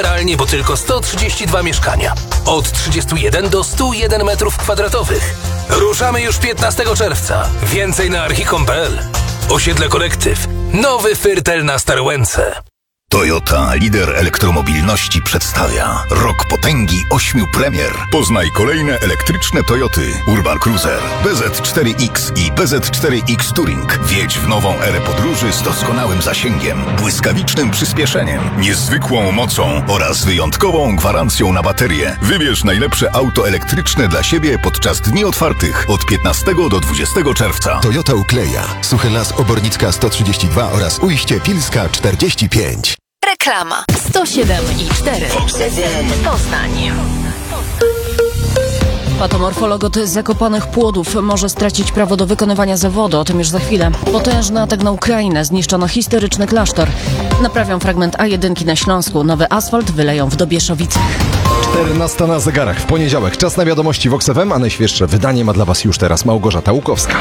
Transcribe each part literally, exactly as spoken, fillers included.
Realnie, bo tylko sto trzydzieści dwa mieszkania. Od trzydziestu jeden do stu jeden metrów kwadratowych. Ruszamy już piętnastego czerwca. Więcej na archicom kropka p l. Osiedle Kolektyw. Nowy Fyrtel na Starłęce. Toyota, lider elektromobilności, przedstawia Rok potęgi ośmiu premier. Poznaj kolejne elektryczne Toyoty Urban Cruiser, B Z cztery X i B Z cztery X Touring. Wjedź w nową erę podróży z doskonałym zasięgiem, błyskawicznym przyspieszeniem, niezwykłą mocą oraz wyjątkową gwarancją na baterię. Wybierz najlepsze auto elektryczne dla siebie podczas dni otwartych od piętnastego do dwudziestego czerwca. Toyota Ukleja, Suchy Las Obornicka sto trzydzieści dwa oraz Ujście Pilska czterdzieści pięć. Reklama. sto siedem i cztery. Poznań. Patomorfologot zakopanych płodów może stracić prawo do wykonywania zawodu. O tym już za chwilę. Potężny atak na Ukrainę. Zniszczono historyczny klasztor. Naprawią fragment A jeden na Śląsku. Nowy asfalt wyleją w Dobieszowicach. czternasta na zegarach. W poniedziałek. Czas na wiadomości w Vox F M, a najświeższe wydanie ma dla Was już teraz Małgorzata Łukowska.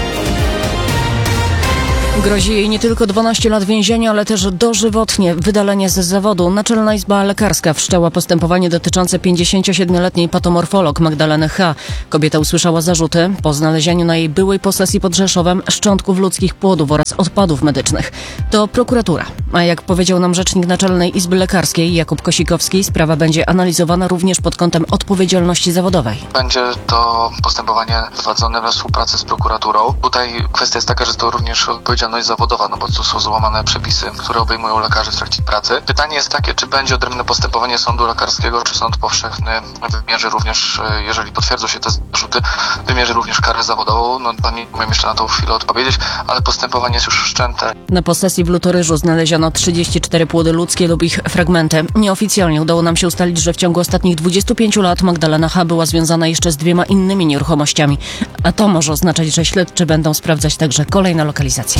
Grozi jej nie tylko dwanaście lat więzienia, ale też dożywotnie wydalenie z zawodu. Naczelna Izba Lekarska wszczęła postępowanie dotyczące pięćdziesięciosiedmioletniej patomorfolog Magdaleny H. Kobieta usłyszała zarzuty po znalezieniu na jej byłej posesji pod Rzeszowem szczątków ludzkich płodów oraz odpadów medycznych. To prokuratura. A jak powiedział nam rzecznik Naczelnej Izby Lekarskiej Jakub Kosikowski, sprawa będzie analizowana również pod kątem odpowiedzialności zawodowej. Będzie to postępowanie prowadzone we współpracy z prokuraturą. Tutaj kwestia jest taka, że to również odpowiedzialność zawodowa, no bo tu są złamane przepisy, które obejmują lekarzy w trakcie pracy. Pytanie jest takie, czy będzie odrębne postępowanie sądu lekarskiego, czy sąd powszechny wymierzy również, jeżeli potwierdzą się te zarzuty, wymierzy również karę zawodową. No nie umiem jeszcze na tą chwilę odpowiedzieć, ale postępowanie jest już wszczęte. Na posesji w Lutoryżu znaleziono trzydzieści cztery płody ludzkie lub ich fragmenty. Nieoficjalnie udało nam się ustalić, że w ciągu ostatnich dwudziestu pięciu lat Magdalena H. była związana jeszcze z dwiema innymi nieruchomościami. A to może oznaczać, że śledczy będą sprawdzać także kolejne lokalizacje.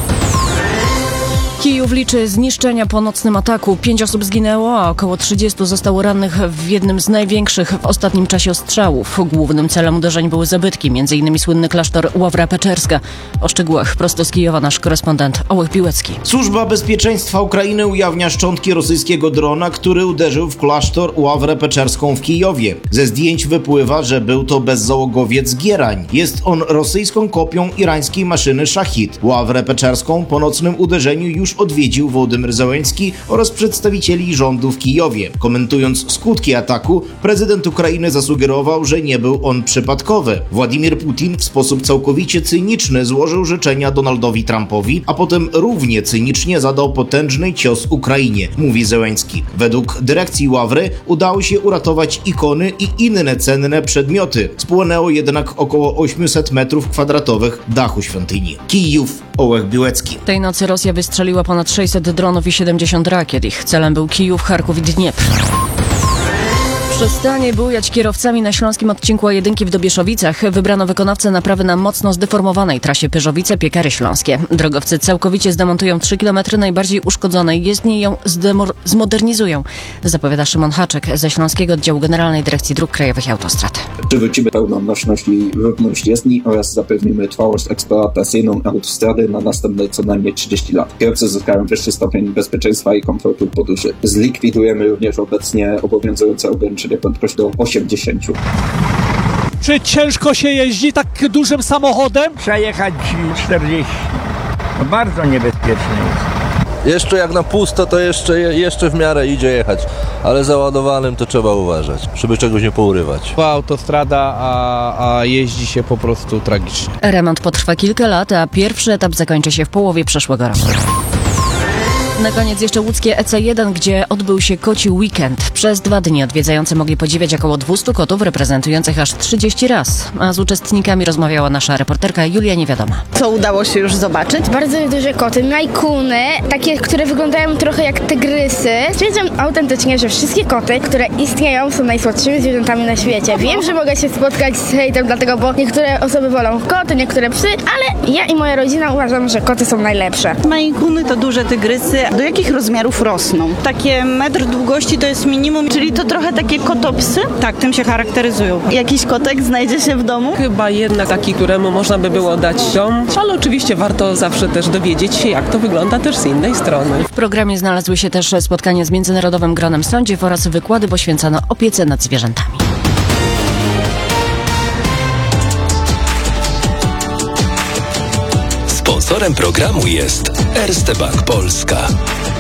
Kijów liczy zniszczenia po nocnym ataku. Pięć osób zginęło, a około trzydziestu zostało rannych w jednym z największych w ostatnim czasie ostrzałów. Głównym celem uderzeń były zabytki, między innymi słynny klasztor Ławra Peczerska. O szczegółach prosto z Kijowa nasz korespondent Ołech Biłecki. Służba Bezpieczeństwa Ukrainy ujawnia szczątki rosyjskiego drona, który uderzył w klasztor Ławrę Peczerską w Kijowie. Ze zdjęć wypływa, że był to bezzałogowiec Gierań. Jest on rosyjską kopią irańskiej maszyny Szachid. Ławrę Peczerską po nocnym uderzeniu już odwiedził Wołodymyr Zełenski oraz przedstawicieli rządu w Kijowie. Komentując skutki ataku, prezydent Ukrainy zasugerował, że nie był on przypadkowy. Władimir Putin w sposób całkowicie cyniczny złożył życzenia Donaldowi Trumpowi, a potem równie cynicznie zadał potężny cios Ukrainie, mówi Zełenski. Według dyrekcji Ławry udało się uratować ikony i inne cenne przedmioty. Spłonęło jednak około osiemset metrów kwadratowych dachu świątyni. Kijów, Ołech Biłecki. Tej nocy Rosja wystrzeliła ponad sześćset dronów i siedemdziesiąt rakiet. Ich celem był Kijów, Charków i Dniepr. Przestanie bujać kierowcami na śląskim odcinku A jeden w Dobieszowicach. Wybrano wykonawcę naprawy na mocno zdeformowanej trasie Pyrzowice-Piekary Śląskie. Drogowcy całkowicie zdemontują trzy kilometry najbardziej uszkodzonej jezdni i ją zdemor- zmodernizują, zapowiada Szymon Haczek ze Śląskiego Oddziału Generalnej Dyrekcji Dróg Krajowych i Autostrad. Przywrócimy pełną nośność i równość jezdni oraz zapewnimy trwałość eksploatacyjną autostrady na następne co najmniej trzydzieści lat. Kierowcy zyskają wyższy stopień bezpieczeństwa i komfortu podróży. Zlikwidujemy również obecnie obowiązujące ograniczenia prędkość do osiemdziesięciu. Czy ciężko się jeździ tak dużym samochodem? Przejechać czterdzieści. No bardzo niebezpieczne jest. Jeszcze jak na pusto, to jeszcze, jeszcze w miarę idzie jechać, ale załadowanym to trzeba uważać, żeby czegoś nie pourywać. Autostrada, a, a jeździ się po prostu tragicznie. Remont potrwa kilka lat, a pierwszy etap zakończy się w połowie przyszłego roku. Na koniec jeszcze łódzkie E C jeden, gdzie odbył się koci weekend. Przez dwa dni odwiedzający mogli podziwiać około dwieście kotów reprezentujących aż trzydzieści ras. A z uczestnikami rozmawiała nasza reporterka Julia Niewiadoma. Co udało się już zobaczyć? Bardzo duże koty, majkuny, takie, które wyglądają trochę jak tygrysy. Stwierdzam autentycznie, że wszystkie koty, które istnieją, są najsłodszymi zwierzętami na świecie. Wiem, że mogę się spotkać z hejtem, dlatego, bo niektóre osoby wolą koty, niektóre psy, ale ja i moja rodzina uważam, że koty są najlepsze. Majkuny to duże tygrysy, koty, do jakich rozmiarów rosną? Takie metr długości to jest minimum, czyli to trochę takie kotopsy? Tak, tym się charakteryzują. Jakiś kotek znajdzie się w domu? Chyba jednak taki, któremu można by było dać dom, ale oczywiście warto zawsze też dowiedzieć się, jak to wygląda też z innej strony. W programie znalazły się też spotkania z Międzynarodowym Gronem Sądziew oraz wykłady poświęcone opiece nad zwierzętami. Sponsorem programu jest Erste Bank Polska.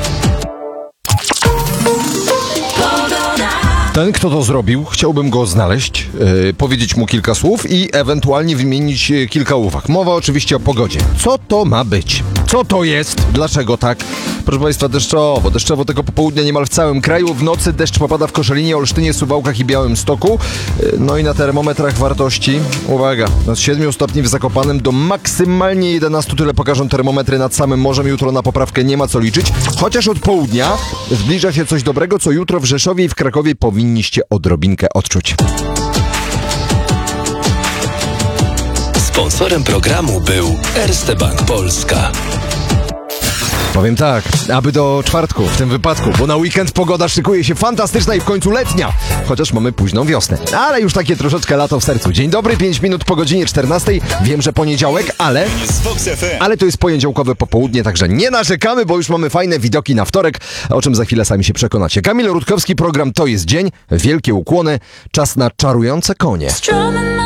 Ten, kto to zrobił, chciałbym go znaleźć, yy, powiedzieć mu kilka słów i ewentualnie wymienić yy, kilka uwag. Mowa oczywiście o pogodzie. Co to ma być? Co to jest? Dlaczego tak? Proszę Państwa, deszczowo. Deszczowo tego popołudnia niemal w całym kraju. W nocy deszcz popada w Koszalinie, Olsztynie, Suwałkach i Białymstoku. Yy, no i na termometrach wartości, uwaga, od siedmiu stopni w Zakopanem do maksymalnie jedenastu, tyle pokażą termometry nad samym morzem. Jutro na poprawkę nie ma co liczyć. Chociaż od południa zbliża się coś dobrego, co jutro w Rzeszowie i w Krakowie powinniście odrobinkę odczuć. Sponsorem programu był Erste Bank Polska. Powiem tak, aby do czwartku w tym wypadku, bo na weekend pogoda szykuje się fantastyczna i w końcu letnia, chociaż mamy późną wiosnę, ale już takie troszeczkę lato w sercu. Dzień dobry, pięć minut po godzinie czternastej, wiem, że poniedziałek, ale, ale to jest poniedziałkowe popołudnie, także nie narzekamy, bo już mamy fajne widoki na wtorek, o czym za chwilę sami się przekonacie. Kamil Rutkowski, program To jest Dzień, wielkie ukłony, czas na czarujące konie.